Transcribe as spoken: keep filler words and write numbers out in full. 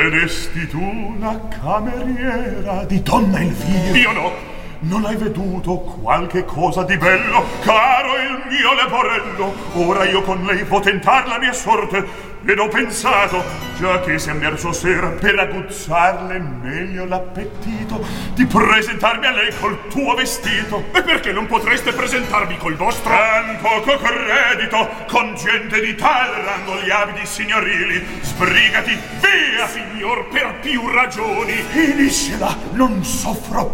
Ed esti tu la cameriera di donna Elvira? Io no. Non hai veduto qualche cosa di bello, caro il mio leporello? Ora io con lei può tentar la mia sorte, ed ho pensato, già che si è emerso sera, per aguzzarle meglio l'appetito, di presentarmi a lei col tuo vestito. E perché non potreste presentarmi col vostro? Tan poco credito, con gente di tal rango gli abiti signorili. Sbrigati, via! Signor, per più ragioni. Finiscila, non soffro